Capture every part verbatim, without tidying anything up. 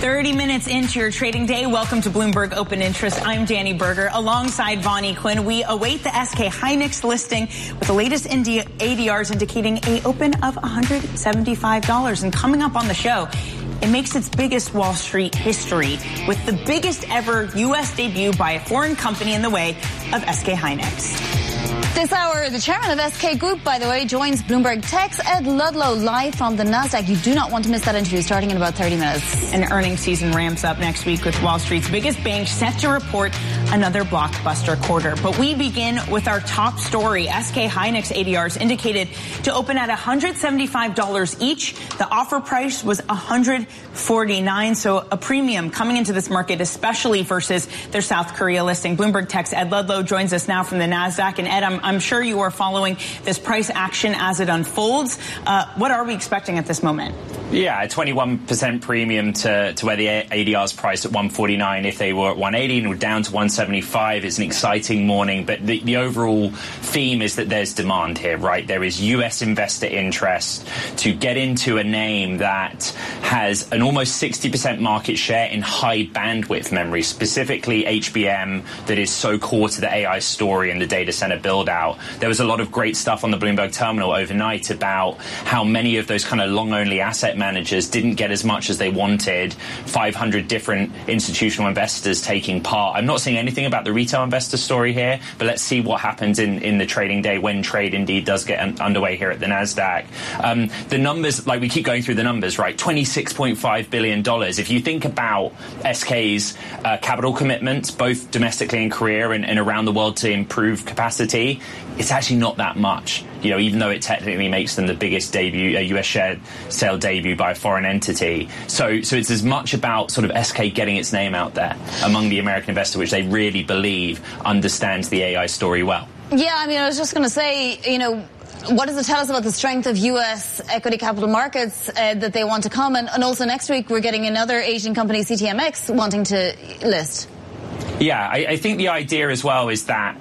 thirty minutes into your trading day, welcome to Bloomberg Open Interest. I'm Danny Berger. Alongside Vonnie Quinn, we await the S K Hynix listing with the latest A D Rs indicating a open of one hundred seventy-five dollars. And coming up on the show, it makes its biggest Wall Street history with the biggest ever U S debut by a foreign company in the way of S K Hynix. This hour, the chairman of S K Group, by the way, joins Bloomberg Tech's Ed Ludlow live from the NASDAQ. You do not want to miss that interview starting in about thirty minutes. And earnings season ramps up next week with Wall Street's biggest bank set to report another blockbuster quarter. But we begin with our top story. S K Hynix A D Rs indicated to open at one hundred seventy-five dollars each. The offer price was one hundred forty-nine dollars, so a premium coming into this market, especially versus their South Korea listing. Bloomberg Tech's Ed Ludlow joins us now from the NASDAQ. And Ed, I'm I'm sure you are following this price action as it unfolds. Uh, what are we expecting at this moment? Yeah, a twenty-one percent premium to, to where the A D R's priced at one forty-nine. If they were at one eighty and were down to one seventy-five, it's an exciting morning. But the, the overall theme is that there's demand here, right? There is U S investor interest to get into a name that has an almost sixty percent market share in high bandwidth memory, specifically H B M, that is so core to the A I story and the data center build out. There was a lot of great stuff on the Bloomberg terminal overnight about how many of those kind of long-only asset managers didn't get as much as they wanted, five hundred different institutional investors taking part. I'm not seeing anything about the retail investor story here, but let's see what happens in, in the trading day when trade indeed does get un- underway here at the NASDAQ. Um, the numbers, like we keep going through the numbers, right? twenty-six point five billion dollars. If you think about S K's uh, capital commitments, both domestically in Korea and, and around the world to improve capacity, it's actually not that much, you know, even though it technically makes them the biggest debut, uh, U S share sale debut by a foreign entity. So, so it's as much about sort of S K getting its name out there among the American investor, which they really believe understands the A I story well. Yeah, I mean, I was just going to say, you know, what does it tell us about the strength of U S equity capital markets uh, that they want to come? And, and also next week, we're getting another Asian company, C T M X, wanting to list. Yeah, I, I think the idea as well is that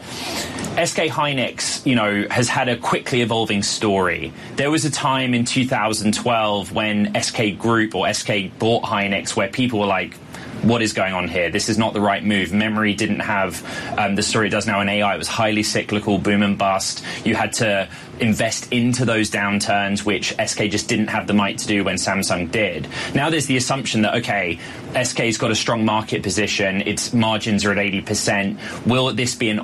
S K Hynix, you know, has had a quickly evolving story. There was a time in two thousand twelve when S K Group or S K bought Hynix where people were like, what is going on here? This is not the right move. Memory didn't have um, the story it does now in A I. It was highly cyclical, boom and bust. You had to invest into those downturns, which S K just didn't have the might to do when Samsung did. Now there's the assumption that, okay, S K's got a strong market position. Its margins are at eighty percent. Will this be an